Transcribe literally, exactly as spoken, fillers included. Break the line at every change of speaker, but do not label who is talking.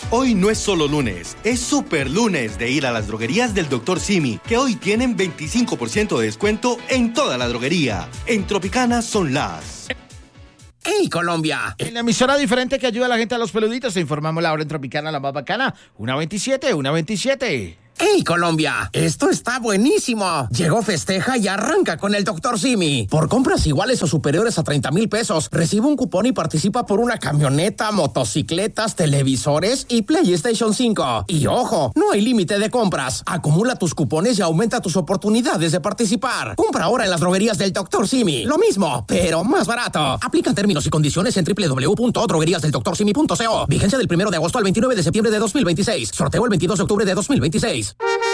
Hoy no es solo lunes, es super lunes de ir a las droguerías del doctor Simi, que hoy tienen veinticinco por ciento de descuento en toda la droguería. En Tropicana son las...
¡Hey, Colombia!
En la emisora diferente que ayuda a la gente a los peluditos, te informamos la hora en Tropicana, la más bacana. una veintisiete, una veintisiete.
¡Hey, Colombia! Esto está buenísimo. Llegó Festeja y arranca con el doctor Simi. Por compras iguales o superiores a treinta mil pesos, recibe un cupón y participa por una camioneta, motocicletas, televisores y PlayStation cinco. Y ojo, no hay límite de compras. Acumula tus cupones y aumenta tus oportunidades de participar. Compra ahora en las droguerías del doctor Simi. Lo mismo, pero más barato. Aplican términos y condiciones en doble u doble u doble u punto droguerías del doctor simi punto co. Vigencia del primero de agosto al veintinueve de septiembre de dos mil veintiséis. Sorteo el veintidós de octubre de dos mil veintiséis.